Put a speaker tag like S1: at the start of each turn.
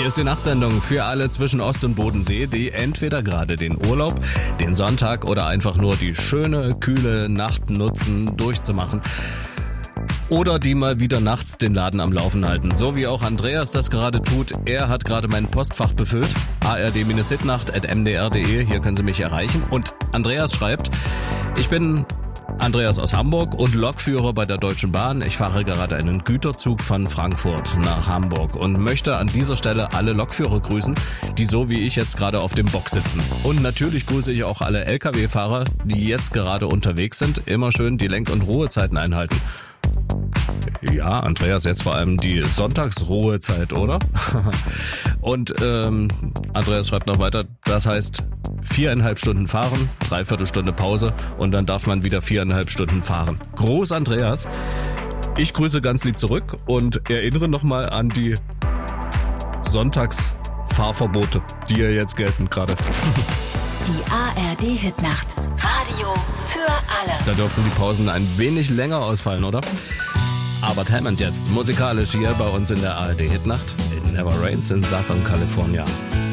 S1: Hier ist die Nachtsendung für alle zwischen Ost- und Bodensee, die entweder gerade den Urlaub, den Sonntag oder einfach nur die schöne, kühle Nacht nutzen, durchzumachen. Oder die mal wieder nachts den Laden am Laufen halten. So wie auch Andreas das gerade tut. Er hat gerade mein Postfach befüllt. ard-hitnacht@mdr.de. Hier können Sie mich erreichen. Und Andreas schreibt, ich bin Andreas aus Hamburg und Lokführer bei der Deutschen Bahn. Ich fahre gerade einen Güterzug von Frankfurt nach Hamburg und möchte an dieser Stelle alle Lokführer grüßen, die so wie ich jetzt gerade auf dem Bock sitzen. Und natürlich grüße ich auch alle Lkw-Fahrer, die jetzt gerade unterwegs sind. Immer schön die Lenk- und Ruhezeiten einhalten. Ja, Andreas, jetzt vor allem die Sonntagsruhezeit, oder? Und Andreas schreibt noch weiter, das heißt 4,5 Stunden fahren, 3/4 Stunde Pause und dann darf man wieder 4,5 Stunden fahren. Groß, Andreas. Ich grüße ganz lieb zurück und erinnere nochmal an die Sonntagsfahrverbote, die ja jetzt gelten gerade.
S2: Die ARD-Hitnacht. Radio für alle.
S1: Da dürften die Pausen ein wenig länger ausfallen, oder? Aber Hammond jetzt, musikalisch hier bei uns in der ARD-Hitnacht. It Never Rains in Southern California.